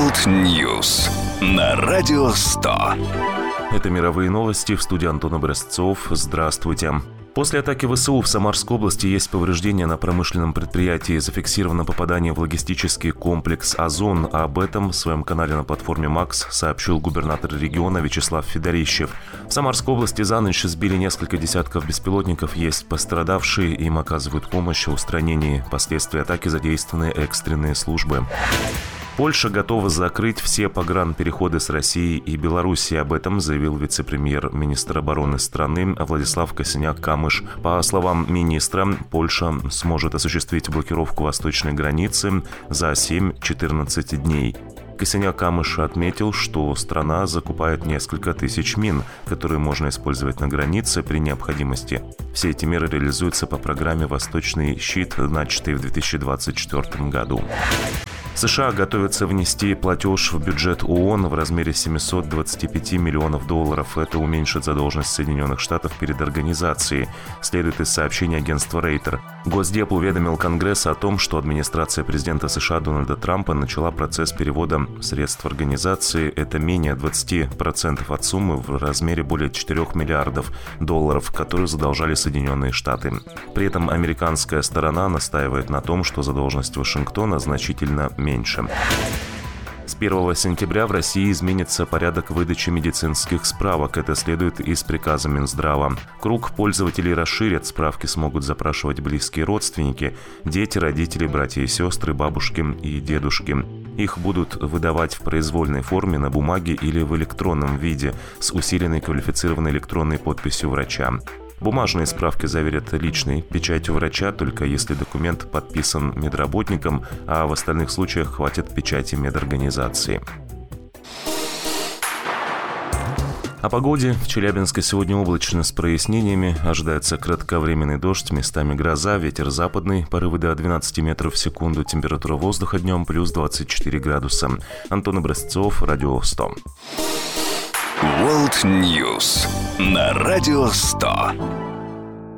World News на Радио 100. Это мировые новости, в студии Антон Образцов. Здравствуйте. После атаки ВСУ в Самарской области есть повреждения на промышленном предприятии. Зафиксировано попадание в логистический комплекс «Озон». Об этом в своем канале на платформе «Макс» сообщил губернатор региона Вячеслав Федорищев. В Самарской области за ночь сбили несколько десятков беспилотников. Есть пострадавшие, им оказывают помощь в устранении последствий атаки, задействованы экстренные службы. Польша готова закрыть все погранпереходы с Россией и Белоруссией. Об этом заявил вице-премьер-министр обороны страны Владислав Косиняк-Камыш. По словам министра, Польша сможет осуществить блокировку восточной границы за 7-14 дней. Косиняк-Камыш отметил, что страна закупает несколько тысяч мин, которые можно использовать на границе при необходимости. Все эти меры реализуются по программе «Восточный щит», начатой в 2024 году. США готовятся внести платеж в бюджет ООН в размере $725 миллионов. Это уменьшит задолженность Соединенных Штатов перед организацией, следует из сообщения агентства Рейтер. Госдеп уведомил Конгресс о том, что администрация президента США Дональда Трампа начала процесс перевода средств организации. Это менее 20% от суммы в размере более $4 миллиардов, которые задолжали Соединенные Штаты. При этом американская сторона настаивает на том, что задолженность Вашингтона значительно меньше. С 1 сентября в России изменится порядок выдачи медицинских справок. Это следует из приказа Минздрава. Круг пользователей расширят. Справки смогут запрашивать близкие родственники, дети, родители, братья и сестры, бабушки и дедушки. Их будут выдавать в произвольной форме на бумаге или в электронном виде с усиленной квалифицированной электронной подписью врача. Бумажные справки заверят личной печатью врача, только если документ подписан медработником, а в остальных случаях хватит печати медорганизации. О погоде. В Челябинске сегодня облачно с прояснениями. Ожидается кратковременный дождь, местами гроза, ветер западный, порывы до 12 метров в секунду. Температура воздуха днем плюс 24 градуса. Антон Образцов, Радио 100. World News на Радио 100.